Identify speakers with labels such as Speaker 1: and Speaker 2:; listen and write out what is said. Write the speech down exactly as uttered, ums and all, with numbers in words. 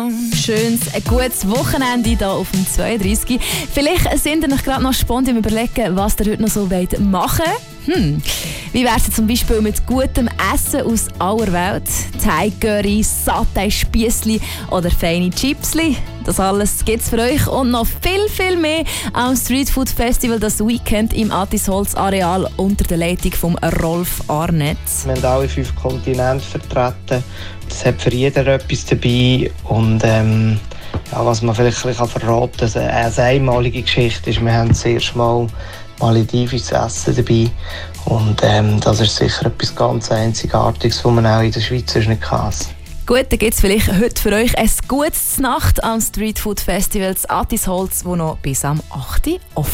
Speaker 1: Schönes, ein gutes Wochenende hier auf dem zweiunddreißig. Vielleicht sind ihr noch gerade noch spontan überlegen, was ihr heute noch so machen wollt. Hm. Wie wäre es zum Beispiel mit gutem Essen aus aller Welt? Thai-Curry, Satay-Spiessli oder feine Chipsli? Das alles gibt es für euch und noch viel, viel mehr am Street Food Festival das Weekend im Attisholz-Areal unter der Leitung von Rolf Arnett.
Speaker 2: Wir haben alle fünf Kontinente vertreten. Es hat für jeden etwas dabei. Und ähm, ja, was man vielleicht ein bisschen verraten kann, eine einmalige Geschichte ist, wir haben das erste Mal maledivisches Essen dabei. Und ähm, das ist sicher etwas ganz Einzigartiges, was man auch in der Schweiz nicht kann.
Speaker 1: Gut, dann gibt es vielleicht heute für euch ein gutes Nacht am Street Food Festival Attisholz, das noch bis am achten offen